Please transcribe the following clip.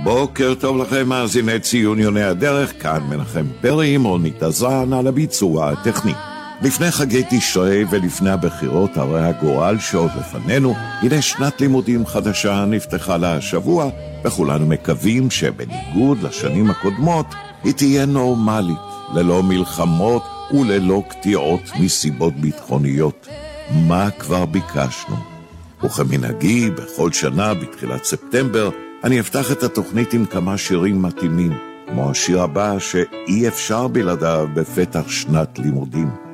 בוקר טוב לכם, מאזיני ציון יוני הדרך, כאן מנחם פרי עם רונית אזרן על הביצוע הטכני. לפני חגי תשרי ולפני הבחירות הרי הגורל שעוד לפנינו, הנה שנת לימודים חדשה נפתחה לה השבוע, וכולנו מקווים שבניגוד לשנים הקודמות, היא תהיה נורמלית, ללא מלחמות וללא קטיעות מסיבות ביטחוניות. מה כבר ביקשנו? וכמנהגי, בכל שנה בתחילת ספטמבר, אני אפתח את התוכנית עם כמה שירים מתאימים, כמו השיר הבא שאי אפשר בלעדיו בפתח שנת לימודים.